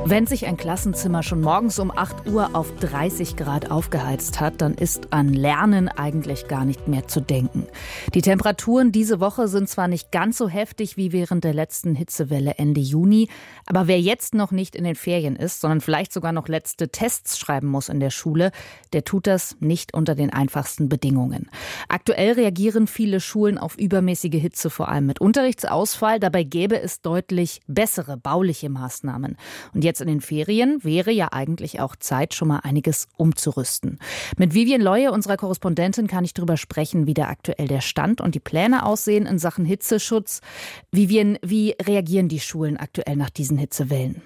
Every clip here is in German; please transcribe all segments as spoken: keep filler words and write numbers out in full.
Wenn sich ein Klassenzimmer schon morgens um acht Uhr auf dreißig Grad aufgeheizt hat, dann ist an Lernen eigentlich gar nicht mehr zu denken. Die Temperaturen diese Woche sind zwar nicht ganz so heftig wie während der letzten Hitzewelle Ende Juni, aber wer jetzt noch nicht in den Ferien ist, sondern vielleicht sogar noch letzte Tests schreiben muss in der Schule, der tut das nicht unter den einfachsten Bedingungen. Aktuell reagieren viele Schulen auf übermäßige Hitze, vor allem mit Unterrichtsausfall. Dabei gäbe es deutlich bessere bauliche Maßnahmen. Und jetzt in den Ferien wäre ja eigentlich auch Zeit, schon mal einiges umzurüsten. Mit Vivian Leue, unserer Korrespondentin, kann ich darüber sprechen, wie da aktuell der Stand und die Pläne aussehen in Sachen Hitzeschutz. Vivian, wie reagieren die Schulen aktuell nach diesen Hitzewellen?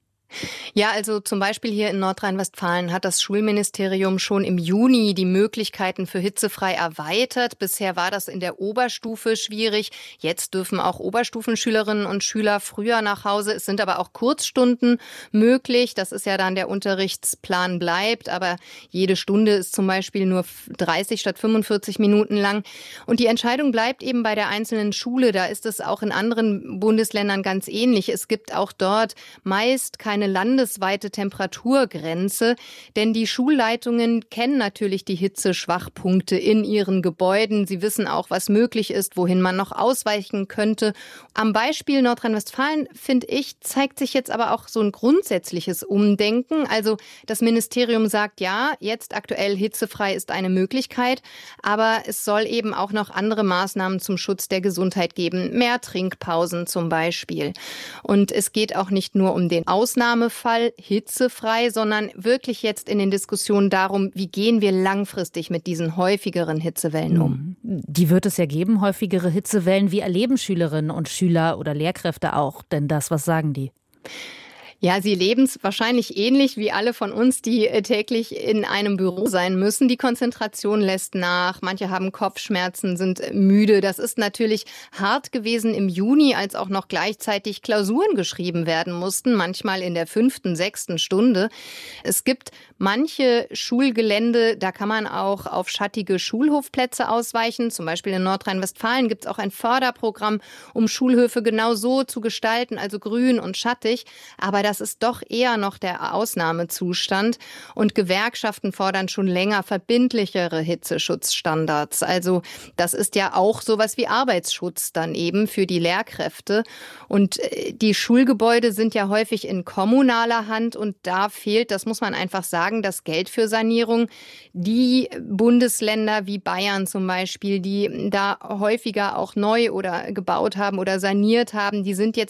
Ja, also zum Beispiel hier in Nordrhein-Westfalen hat das Schulministerium schon im Juni die Möglichkeiten für hitzefrei erweitert. Bisher war das in der Oberstufe schwierig. Jetzt dürfen auch Oberstufenschülerinnen und Schüler früher nach Hause. Es sind aber auch Kurzstunden möglich. Das ist ja dann der Unterrichtsplan bleibt. Aber jede Stunde ist zum Beispiel nur dreißig statt fünfundvierzig Minuten lang. Und die Entscheidung bleibt eben bei der einzelnen Schule. Da ist es auch in anderen Bundesländern ganz ähnlich. Es gibt auch dort meist keine eine landesweite Temperaturgrenze, denn die Schulleitungen kennen natürlich die Hitzeschwachpunkte in ihren Gebäuden. Sie wissen auch, was möglich ist, wohin man noch ausweichen könnte. Am Beispiel Nordrhein-Westfalen, finde ich, zeigt sich jetzt aber auch so ein grundsätzliches Umdenken. Also das Ministerium sagt, ja, jetzt aktuell hitzefrei ist eine Möglichkeit, aber es soll eben auch noch andere Maßnahmen zum Schutz der Gesundheit geben. Mehr Trinkpausen zum Beispiel. Und es geht auch nicht nur um den Ausnahmefall hitzefrei, sondern wirklich jetzt in den Diskussionen darum, wie gehen wir langfristig mit diesen häufigeren Hitzewellen um. Die wird es ja geben, häufigere Hitzewellen. Wie erleben Schülerinnen und Schüler oder Lehrkräfte auch denn das? Was sagen die? Ja, sie leben es wahrscheinlich ähnlich wie alle von uns, die täglich in einem Büro sein müssen. Die Konzentration lässt nach, manche haben Kopfschmerzen, sind müde. Das ist natürlich hart gewesen im Juni, als auch noch gleichzeitig Klausuren geschrieben werden mussten, manchmal in der fünften, sechsten Stunde. Es gibt manche Schulgelände, da kann man auch auf schattige Schulhofplätze ausweichen. Zum Beispiel in Nordrhein-Westfalen gibt es auch ein Förderprogramm, um Schulhöfe genau so zu gestalten, also grün und schattig. Aber das ist doch eher noch der Ausnahmezustand. Und Gewerkschaften fordern schon länger verbindlichere Hitzeschutzstandards. Also das ist ja auch sowas wie Arbeitsschutz dann eben für die Lehrkräfte. Und die Schulgebäude sind ja häufig in kommunaler Hand und da fehlt, das muss man einfach sagen, das Geld für Sanierung. Die Bundesländer wie Bayern zum Beispiel, die da häufiger auch neu oder gebaut haben oder saniert haben, die sind jetzt